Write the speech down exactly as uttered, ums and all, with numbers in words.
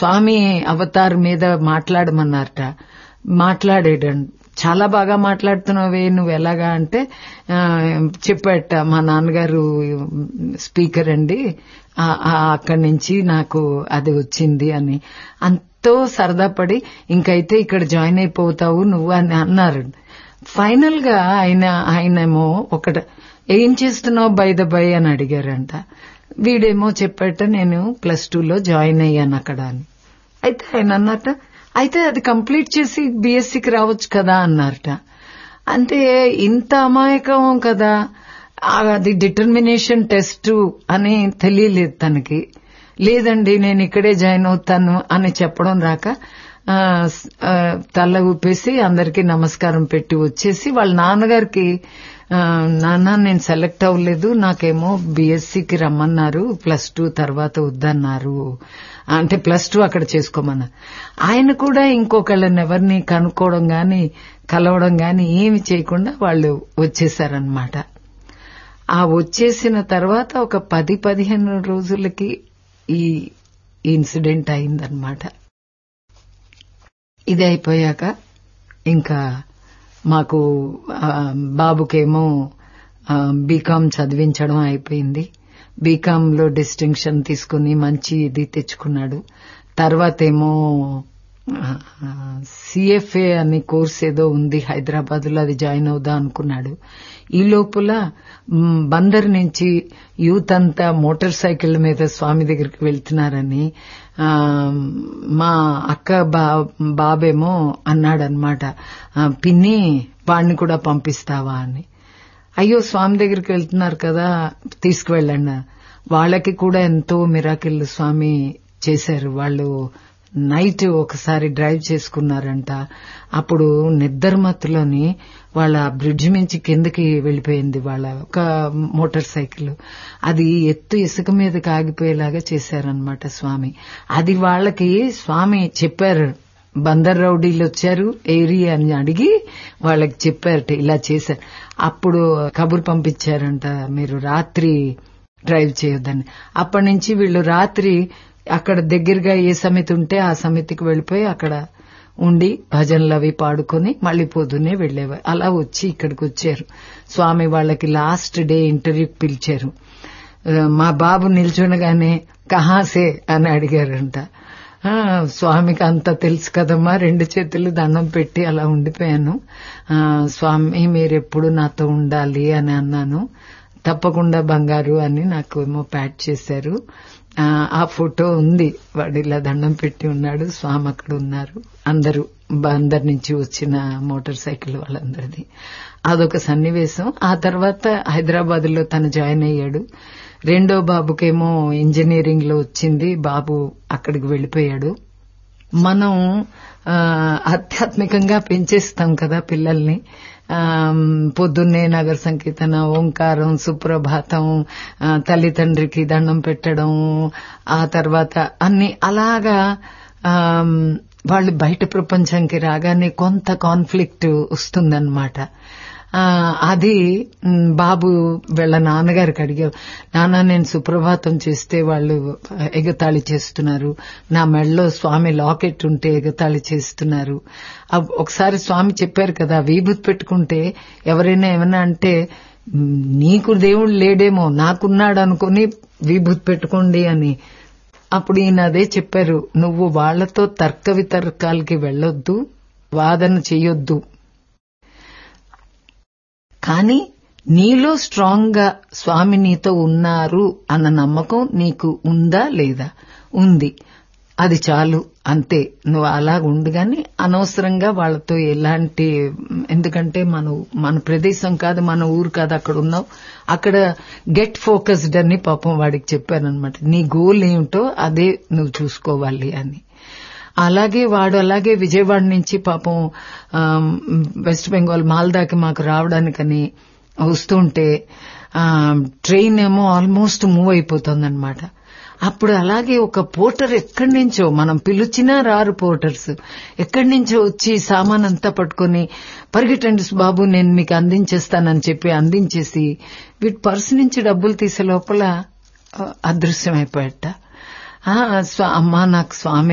స్వామి Avatar మీద మాట్లాడమన్నారట. మాట్లాడాడండి. చాలా బాగా మాట్లాడుతున్నావే నువ్వు ఎలాగా అంటే చెప్పాట, మా నాన్నగారు స్పీకర్ అండి, అక్కడి నుంచి నాకు అది వచ్చింది అని. ఎంతో సరదా పడి ఇంకైతే ఇక్కడ జాయిన్ అయిపోతావు నువ్వు అని అన్నారు. ఫైనల్ గా ఆయన ఆయనేమో ఒకట ఏం చేస్తున్నావు బై ద బై అని అడిగారంట. వీడేమో చెప్పాట నేను ప్లస్ టూలో జాయిన్ అయ్యాను అక్కడ అని. అయితే ఆయన అన్నట అయితే అది కంప్లీట్ చేసి బీఎస్సీకి రావచ్చు కదా అన్నారట. అంటే ఇంత అమాయకం కదా, అది డిటర్మినేషన్ టెస్ట్ అని తెలియలేదు తనకి. లేదండి నేను ఇక్కడే జాయిన్ అవుతాను అని చెప్పడం రాక తల ఊపేసి అందరికీ నమస్కారం పెట్టి వచ్చేసి వాళ్ళ నాన్నగారికి, నాన్న నేను సెలెక్ట్ అవ్వలేదు, నాకేమో బీఎస్సీకి రమ్మన్నారు, ప్లస్ టూ తర్వాత వద్దన్నారు, అంటే ప్లస్ టూ అక్కడ చేసుకోమన్నారు. ఆయన కూడా ఇంకొకళ్ళని ఎవరిని కనుక్కోవడం గాని కలవడం గాని ఏమి చేయకుండా వాళ్ళు వచ్చేసారనమాట. ఆ వచ్చేసిన తర్వాత ఒక పది పదిహేను రోజులకి ఈ ఇన్సిడెంట్ అయిందనమాట. ఇది అయిపోయాక ఇంకా మాకు బాబుకేమో బీకామ్ చదివించడం అయిపోయింది. బీకామ్ లో డిస్టింక్షన్ తీసుకుని మంచి ఇది తెచ్చుకున్నాడు. తర్వాత ఏమో సిఎఫ్ఏ అనే కోర్స్ ఏదో ఉంది హైదరాబాద్ లో, అది జాయిన్ అవుదా అనుకున్నాడు. ఈ లోపల బందర్ నుంచి యూత్ అంతా మోటార్ సైకిళ్ల మీద స్వామి దగ్గరికి వెళ్తున్నారని మా అక్క బాబేమో అన్నాడనమాట, పిన్ని వాడిని కూడా పంపిస్తావా అని. అయ్యో స్వామి దగ్గరికి వెళ్తున్నారు కదా తీసుకువెళ్ళండి. వాళ్ళకి కూడా ఎంతో మిరాకిల్ స్వామి చేశారు. వాళ్ళు నైట్ ఒకసారి డ్రైవ్ చేసుకున్నారంట. అప్పుడు నిద్రమత్తులోని వాళ్ళ బ్రిడ్జ్ నుంచి కిందకి వెళ్లిపోయింది వాళ్ళ ఒక మోటార్ సైకిల్. అది ఎత్తు ఇసుక మీదకి ఆగిపోయేలాగా చేశారనమాట స్వామి. అది వాళ్ళకి స్వామి చెప్పారు, బందర్ రౌడీలు వచ్చారు ఏరియా అని అడిగి వాళ్ళకి చెప్పారట ఇలా చేశారు. అప్పుడు కబురు పంపించారంట మీరు రాత్రి డ్రైవ్ చేయొద్దని. అప్పటి నుంచి వీళ్ళు రాత్రి అక్కడ దగ్గరగా ఏ సమితి ఉంటే ఆ సమితికి వెళ్లిపోయి అక్కడ ఉండి భజనలు అవి పాడుకుని మళ్లీ పొద్దున్నే వెళ్లేవారు. అలా వచ్చి ఇక్కడికి వచ్చారు. స్వామి వాళ్ళకి లాస్ట్ డే ఇంటర్వ్యూకి పిలిచారు. మా బాబు నిల్చునగానే కహాసే అని అడిగారంట. స్వామికి అంతా తెలుసు కదమ్మా, రెండు చేతులు దండం పెట్టి అలా ఉండిపోయాను. స్వామి మీరెప్పుడు నాతో ఉండాలి అని అన్నాను. తప్పకుండా బంగారు అని నాకు ఏమో ప్యాట్ చేశారు. ఆ ఫోటో ఉంది, వాడు ఇలా దండం పెట్టి ఉన్నాడు, స్వామి అక్కడ ఉన్నారు. అందరూ బందర్ నుంచి వచ్చిన మోటార్ సైకిల్ వాళ్ళందరిది అదొక సన్నివేశం. ఆ తర్వాత హైదరాబాద్ లో తను జాయిన్ అయ్యాడు. రెండో బాబుకేమో ఇంజనీరింగ్ లో వచ్చింది, బాబు అక్కడికి వెళ్లిపోయాడు. మనం ఆధ్యాత్మికంగా పెంచేస్తాం కదా పిల్లల్ని. పొద్దున్నే నగర సంకీర్తన, ఓంకారం, సుప్రభాతం, తల్లిదండ్రికి దండం పెట్టడం, ఆ తర్వాత అన్ని అలాగా వాళ్ళు బయట ప్రపంచానికి రాగానే కొంత కాన్ఫ్లిక్ట్ వస్తుందన్నమాట. అది బాబు వీళ్ళ నాన్నగారికి అడిగారు, నాన్న నేను సుప్రభాతం చేస్తే వాళ్ళు ఎగతాళి చేస్తున్నారు, నా మెడలో స్వామి లాకెట్ ఉంటే ఎగతాళి చేస్తున్నారు. ఒకసారి స్వామి చెప్పారు కదా, విభూతి పెట్టుకుంటే ఎవరైనా ఏమన్నా అంటే నీకు దేవుడు లేడేమో నాకున్నాడు అనుకుని విభూతి పెట్టుకోండి అని. అప్పుడు ఈయన అదే చెప్పారు, నువ్వు వాళ్లతో తర్క వితర్కాలకి వెళ్లొద్దు, వాదన చెయ్యొద్దు, కానీ నీలో స్ట్రాంగ్ గా స్వామి నీతో ఉన్నారు అన్న నమ్మకం నీకు ఉందా లేదా? ఉంది, అది చాలు, అంతే. నువ్వు అలా ఉండగాని అనవసరంగా వాళ్లతో ఎలాంటి, ఎందుకంటే మన మన ప్రదేశం కాదు, మన ఊరు కాదు, అక్కడ ఉన్నావు, అక్కడ గెట్ ఫోకస్డ్ అని పాపం వాడికి చెప్పానన్నమాట. నీ గోల్ ఏమిటో అదే నువ్వు చూసుకోవాలి అని. అలాగే వాడు అలాగే విజయవాడ నుంచి పాపం వెస్ట్ బెంగాల్ మాల్దాకి మాకు రావడానికని వస్తుంటే ట్రైన్ ఏమో ఆల్మోస్ట్ మూవ్ అయిపోతుందన్నమాట. అప్పుడు అలాగే ఒక పోర్టర్ ఎక్కడి నుంచో, మనం పిలిచినా రారు పోర్టర్స్, ఎక్కడి నుంచో వచ్చి సామాన్ అంతా పట్టుకుని పరిగెట్టండి బాబు నేను మీకు అందించేస్తానని చెప్పి అందించేసి వీటి పర్సు నుంచి డబ్బులు తీసే లోపల అదృశ్యమైపోయాట. అమ్మా నాకు స్వామి